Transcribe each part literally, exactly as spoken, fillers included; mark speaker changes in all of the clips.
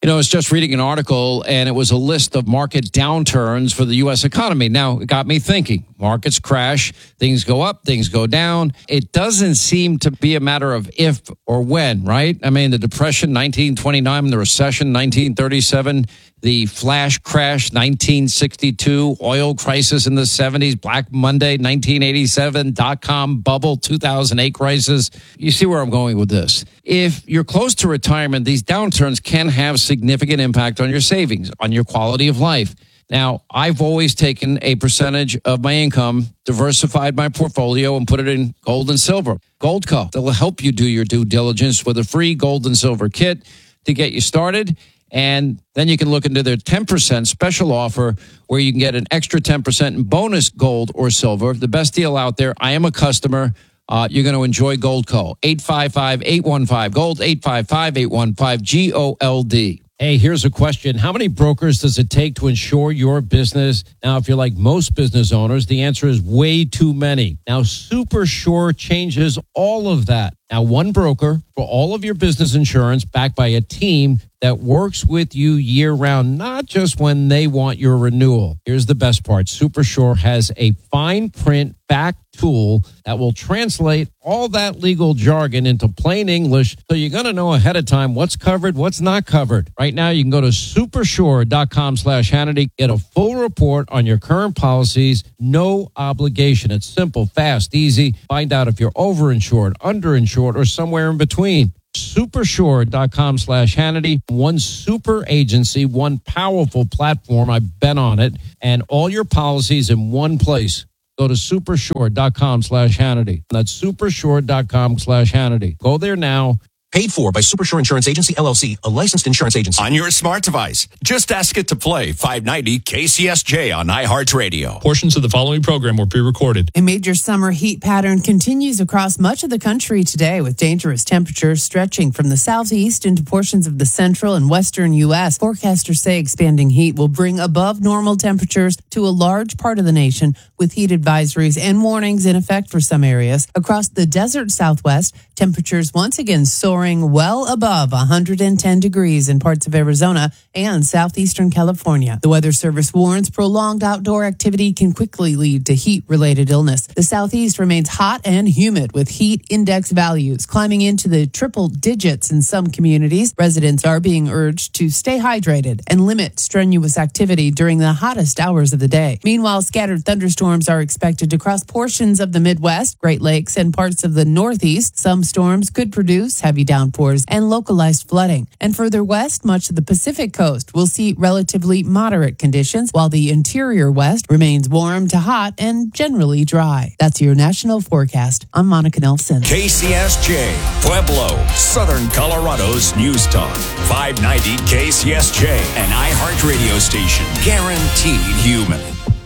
Speaker 1: You know, I was just reading an article, and it was a list of market downturns for the U S economy. Now, it got me thinking. Markets crash, things go up, things go down. It doesn't seem to be a matter of if or when, right? I mean, the Depression, nineteen twenty-nine, the recession, nineteen thirty-seven, the flash crash, nineteen sixty-two, oil crisis in the seventies, Black Monday, nineteen eighty-seven, dot-com bubble, two thousand eight crisis. You see where I'm going with this. If you're close to retirement, these downturns can have significant impact on your savings, on your quality of life. Now, I've always taken a percentage of my income, diversified my portfolio, and put it in gold and silver. Goldco, that will help you do your due diligence with a free gold and silver kit to get you started. And then you can look into their ten percent special offer where you can get an extra ten percent in bonus gold or silver. The best deal out there. I am a customer. Uh, you're going to enjoy Goldco. eight five five, eight one five, GOLD, eight five five, eight one five, G O L D. Hey, here's a question. How many brokers does it take to insure your business? Now, if you're like most business owners, the answer is way too many. Now, SuperSure changes all of that. Now, one broker for all of your business insurance backed by a team that works with you year-round, not just when they want your renewal. Here's the best part. SuperSure has a fine print back tool that will translate all that legal jargon into plain English, so you're going to know ahead of time what's covered, what's not covered. Right now, you can go to supersure.com slash Hannity, get a full report on your current policies, no obligation. It's simple, fast, easy. Find out if you're overinsured, underinsured, or somewhere in between. Supersure.com slash Hannity. One super agency, one powerful platform. I've been on it. And all your policies in one place. Go to supersure.com slash Hannity. That's supersure.com slash Hannity. Go there now.
Speaker 2: Paid for by Supersure Insurance Agency, L L C, a licensed insurance agency.
Speaker 3: On your smart device, just ask it to play five ninety K C S J on iHeartRadio.
Speaker 4: Portions of the following program were pre-recorded.
Speaker 5: A major summer heat pattern continues across much of the country today, with dangerous temperatures stretching from the southeast into portions of the central and western U S. Forecasters say expanding heat will bring above normal temperatures to a large part of the nation, with heat advisories and warnings in effect for some areas. Across the desert southwest, temperatures once again soaring well above one hundred ten degrees in parts of Arizona and southeastern California. The Weather Service warns prolonged outdoor activity can quickly lead to heat-related illness. The southeast remains hot and humid, with heat index values climbing into the triple digits in some communities. Residents are being urged to stay hydrated and limit strenuous activity during the hottest hours of the day. Meanwhile, scattered thunderstorms are expected to cross portions of the Midwest, Great Lakes, and parts of the Northeast. Some storms could produce heavy downpours and localized flooding. And further west, much of the Pacific coast will see relatively moderate conditions, while the interior west remains warm to hot and generally dry. That's your national forecast. I'm Monica Nelson.
Speaker 3: K C S J, Pueblo, Southern Colorado's News Talk. five ninety K C S J, an iHeartRadio station. Guaranteed human.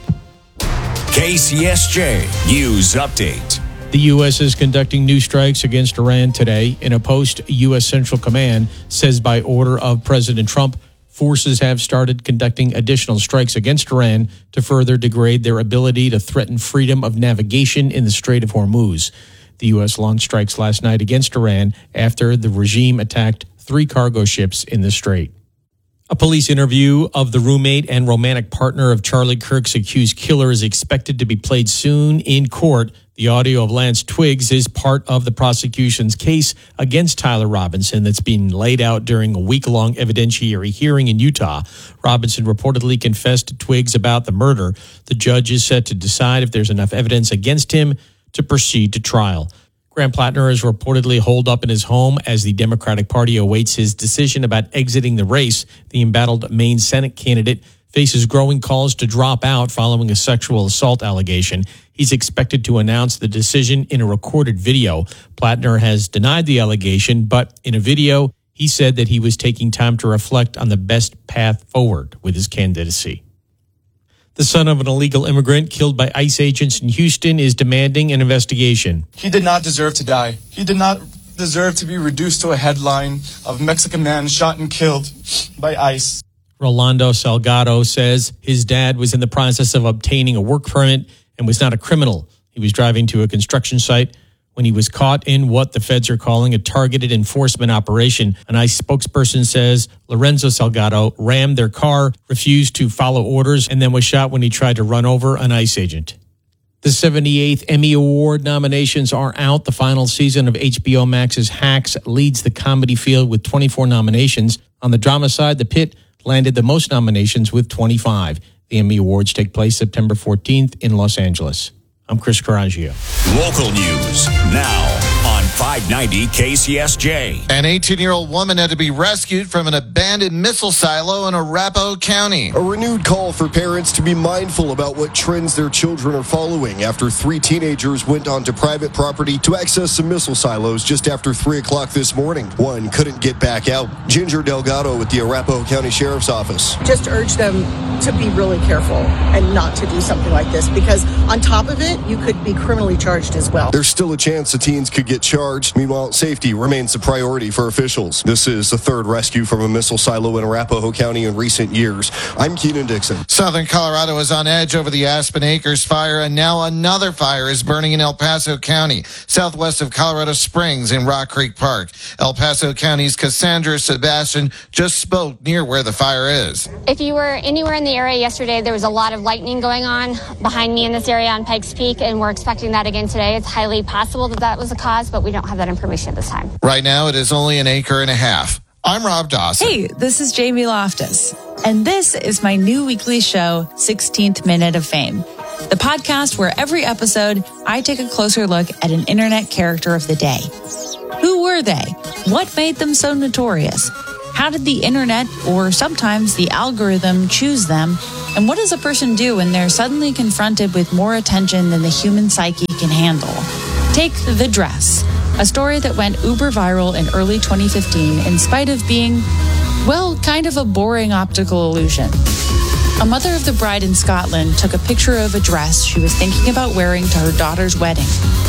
Speaker 3: K C S J News Update.
Speaker 4: The U S is conducting new strikes against Iran today. In a post, U S Central Command says by order of President Trump, forces have started conducting additional strikes against Iran to further degrade their ability to threaten freedom of navigation in the Strait of Hormuz. The U S launched strikes last night against Iran after the regime attacked three cargo ships in the strait. A police interview of the roommate and romantic partner of Charlie Kirk's accused killer is expected to be played soon in court. The audio of Lance Twiggs is part of the prosecution's case against Tyler Robinson that's being laid out during a week-long evidentiary hearing in Utah. Robinson reportedly confessed to Twiggs about the murder. The judge is set to decide if there's enough evidence against him to proceed to trial. Graham Plattner is reportedly holed up in his home as the Democratic Party awaits his decision about exiting the race. The embattled Maine Senate candidate faces growing calls to drop out following a sexual assault allegation. He's expected to announce the decision in a recorded video. Plattner has denied the allegation, but in a video, he said that he was taking time to reflect on the best path forward with his candidacy. The son of an illegal immigrant killed by ICE agents in Houston is demanding an investigation.
Speaker 6: He did not deserve to die. He did not deserve to be reduced to a headline of Mexican man shot and killed by ICE.
Speaker 4: Rolando Salgado says his dad was in the process of obtaining a work permit and was not a criminal. He was driving to a construction site when he was caught in what the feds are calling a targeted enforcement operation. An ICE spokesperson says Lorenzo Salgado rammed their car, refused to follow orders, and then was shot when he tried to run over an ICE agent. The seventy-eighth Emmy Award nominations are out. The final season of H B O Max's Hacks leads the comedy field with twenty-four nominations. On the drama side, The Pitt landed the most nominations with twenty-five. The Emmy Awards take place September fourteenth in Los Angeles. I'm Chris Caraggio.
Speaker 3: Local news now on five ninety K C S J.
Speaker 7: An eighteen-year-old woman had to be rescued from an abandoned missile silo in Arapahoe County.
Speaker 8: A renewed call for parents to be mindful about what trends their children are following after three teenagers went onto private property to access some missile silos just after three o'clock this morning. One couldn't get back out. Ginger Delgado with the Arapahoe County Sheriff's Office.
Speaker 9: Just urge them to be really careful and not to do something like this, because on top of it, you could be criminally charged as well.
Speaker 8: There's still a chance the teens could get charged. Meanwhile, safety remains a priority for officials. This is the third rescue from a missile silo in Arapahoe County in recent years. I'm Keenan Dixon.
Speaker 7: Southern Colorado is on edge over the Aspen Acres fire, and now another fire is burning in El Paso County, southwest of Colorado Springs in Rock Creek Park. El Paso County's Cassandra Sebastian just spoke near where the fire is.
Speaker 10: If you were anywhere in the area yesterday, there was a lot of lightning going on behind me in this area on Pikes Peak, and we're expecting that again today. It's highly possible that that was the cause, but we don't have that information at this time.
Speaker 7: Right now, it is only an acre and a half. I'm Rob Dawson.
Speaker 11: Hey, this is Jamie Loftus, and this is my new weekly show, sixteenth Minute of Fame, the podcast where every episode I take a closer look at an internet character of the day. Who were they? What made them so notorious? How did the internet, or sometimes the algorithm, choose them? And what does a person do when they're suddenly confronted with more attention than the human psyche can handle? Take The Dress, a story that went uber viral in early twenty fifteen in spite of being, well, kind of a boring optical illusion. A mother of the bride in Scotland took a picture of a dress she was thinking about wearing to her daughter's wedding.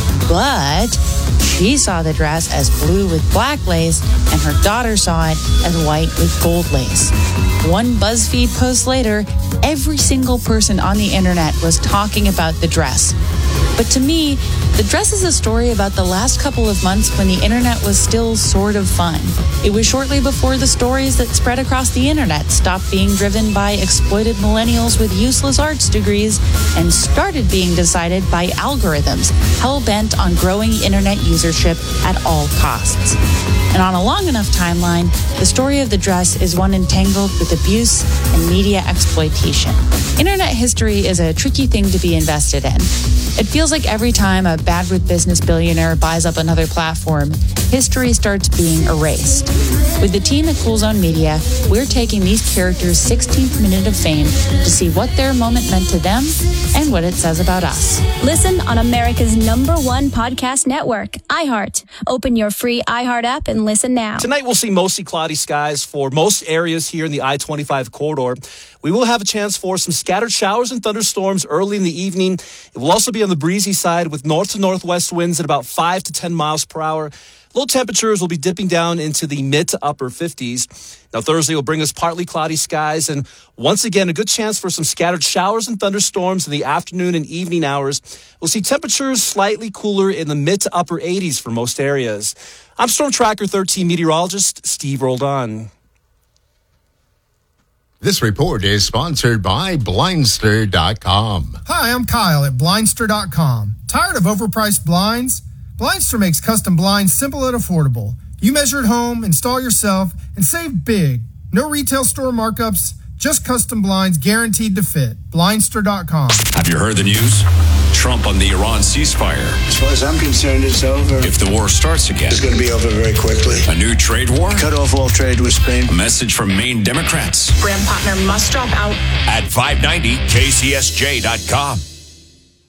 Speaker 11: But she saw the dress as blue with black lace, and her daughter saw it as white with gold lace. One BuzzFeed post later, every single person on the internet was talking about the dress. But to me, the dress is a story about the last couple of months when the internet was still sort of fun. It was shortly before the stories that spread across the internet stopped being driven by exploited millennials with useless arts degrees and started being decided by algorithms hell-bent on growing internet usership at all costs. And on a long enough timeline, the story of the dress is one entangled with abuse and media exploitation. Internet history is a tricky thing to be invested in. It feels like every time a bad with business billionaire buys up another platform, history starts being erased. With the team at Cool Zone Media, we're taking these characters' sixteenth minute of fame to see what their moment meant to them and what it says about us.
Speaker 12: Listen on America's number one podcast network, iHeart. Open your free iHeart app and listen now.
Speaker 13: Tonight we'll see mostly cloudy skies for most areas here in the I twenty-five corridor. We will have a chance for some scattered showers and thunderstorms early in the evening. It will also be on the breezy side with north to northwest winds at about five to ten miles per hour. Low temperatures will be dipping down into the mid to upper fifties. Now, Thursday will bring us partly cloudy skies, and once again, a good chance for some scattered showers and thunderstorms in the afternoon and evening hours. We'll see temperatures slightly cooler in the mid to upper eighties for most areas. I'm Storm Tracker thirteen meteorologist Steve Roldan.
Speaker 14: This report is sponsored by Blindster dot com.
Speaker 15: Hi, I'm Kyle at Blindster dot com. Tired of overpriced blinds? Blindster makes custom blinds simple and affordable. You measure at home, install yourself, and save big. No retail store markups, just custom blinds guaranteed to fit. Blindster dot com.
Speaker 3: Have you heard the news? Trump on the Iran ceasefire.
Speaker 16: As far as I'm concerned, it's over.
Speaker 3: If the war starts again,
Speaker 16: it's going to be over very quickly.
Speaker 3: A new trade war?
Speaker 16: Cut off all trade with Spain.
Speaker 3: A message from Maine Democrats.
Speaker 17: Graham Partner must drop out.
Speaker 3: At five ninety K C S J dot com.